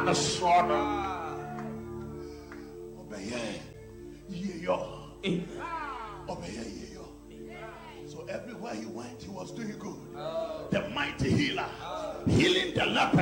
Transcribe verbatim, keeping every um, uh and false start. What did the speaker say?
the slaughter. Obey ye yo. Obey ye yo. So everywhere he went, he was doing good. The mighty healer, healing the leper.